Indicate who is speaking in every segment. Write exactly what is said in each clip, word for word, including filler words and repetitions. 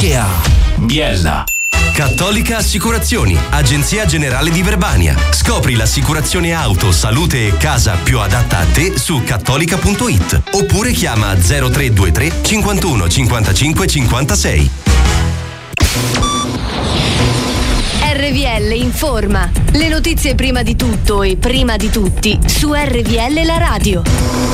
Speaker 1: anche a Biella.
Speaker 2: Cattolica Assicurazioni, agenzia generale di Verbania. Scopri l'assicurazione auto, salute e casa più adatta a te su cattolica punto it oppure chiama zero tre due tre cinquantuno cinquantacinque cinquantasei.
Speaker 3: R V L informa. Le notizie prima di tutto e prima di tutti su R V L la radio.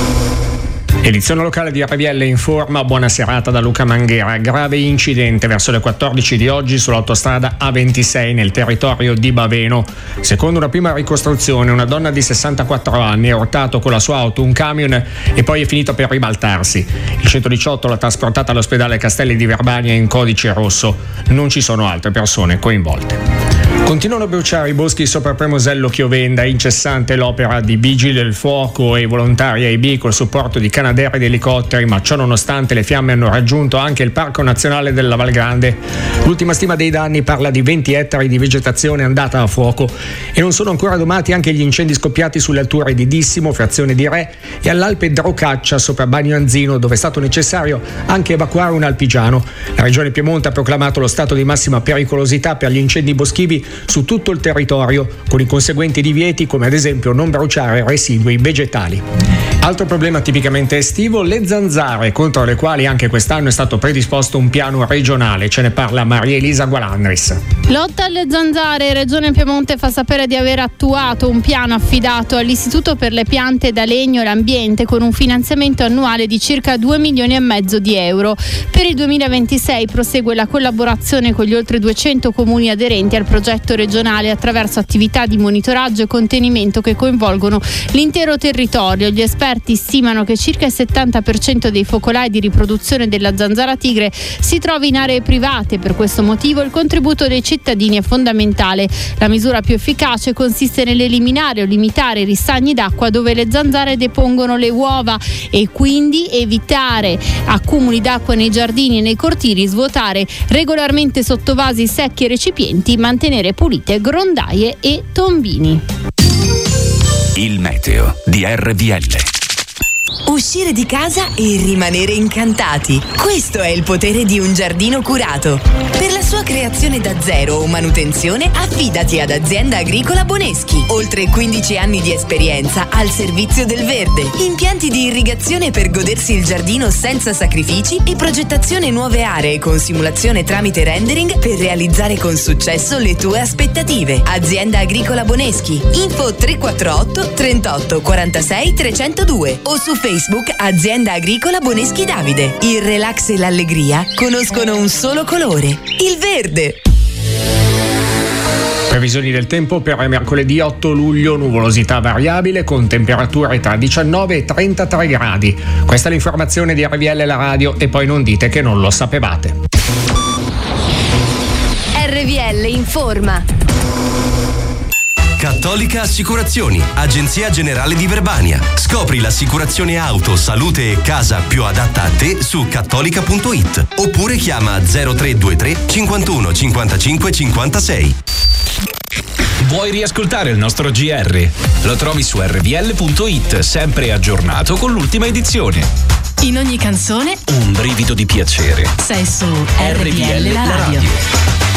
Speaker 4: Edizione locale di R V L informa, buona serata da Luca Manghera. Grave incidente verso le quattordici di oggi sull'autostrada A ventisei nel territorio di Baveno. Secondo una prima ricostruzione, una donna di sessantaquattro anni ha urtato con la sua auto un camion e poi è finito per ribaltarsi. Il centodiciotto l'ha trasportata all'ospedale Castelli di Verbania in codice rosso. Non ci sono altre persone coinvolte. Continuano a bruciare i boschi sopra Premosello Chiovenda, incessante l'opera di vigili del fuoco e volontari A I B col supporto di Canadair ed elicotteri, ma ciò nonostante le fiamme hanno raggiunto anche il Parco Nazionale della Val Grande. L'ultima stima dei danni parla di venti ettari di vegetazione andata a fuoco e non sono ancora domati anche gli incendi scoppiati sulle alture di Dissimo, frazione di Re, e all'Alpe Drocaccia sopra Bagno Anzino, dove è stato necessario anche evacuare un alpigiano. La Regione Piemonte ha proclamato lo stato di massima pericolosità per gli incendi boschivi su tutto il territorio, con i conseguenti divieti come ad esempio non bruciare residui vegetali. Altro problema tipicamente estivo, le zanzare, contro le quali anche quest'anno è stato predisposto un piano regionale. Ce ne parla Maria Elisa Gualandris.
Speaker 5: Lotta alle zanzare. Regione Piemonte fa sapere di aver attuato un piano affidato all'Istituto per le piante da legno e l'ambiente con un finanziamento annuale di circa due milioni e mezzo di euro. Per il duemilaventisei prosegue la collaborazione con gli oltre duecento comuni aderenti al progetto regionale attraverso attività di monitoraggio e contenimento che coinvolgono l'intero territorio. Gli esperti stimano che circa il settanta per cento dei focolai di riproduzione della zanzara tigre si trovi in aree private. Per questo motivo il contributo dei cittadini è fondamentale. La misura più efficace consiste nell'eliminare o limitare i ristagni d'acqua dove le zanzare depongono le uova e quindi evitare accumuli d'acqua nei giardini e nei cortili, svuotare regolarmente sottovasi secchi e recipienti, mantenere pulite grondaie e tombini.
Speaker 1: Il meteo di R V L.
Speaker 6: Uscire di casa e rimanere incantati. Questo è il potere di un giardino curato. Per la sua creazione da zero o manutenzione, affidati ad Azienda Agricola Boneschi. Oltre quindici anni di esperienza al servizio del verde. Impianti di irrigazione per godersi il giardino senza sacrifici e progettazione nuove aree con simulazione tramite rendering per realizzare con successo le tue aspettative. Azienda Agricola Boneschi. Info tre quattro otto trentotto quarantasei trecentodue o su Facebook Azienda Agricola Boneschi Davide. Il relax e l'allegria conoscono un solo colore, il verde.
Speaker 4: Previsioni del tempo per mercoledì otto luglio, nuvolosità variabile con temperature tra diciannove e trentatré gradi. Questa è l'informazione di R V L la radio e poi non dite che non lo sapevate.
Speaker 3: R V L informa.
Speaker 2: Cattolica Assicurazioni, agenzia generale di Verbania. Scopri l'assicurazione auto, salute e casa più adatta a te su cattolica punto it oppure chiama zero tre due tre cinquantuno cinquantacinque cinquantasei.
Speaker 1: Vuoi riascoltare il nostro G R? Lo trovi su R V L punto it, sempre aggiornato con l'ultima edizione.
Speaker 7: In ogni canzone
Speaker 1: un brivido di piacere.
Speaker 7: Sei su R V L la radio.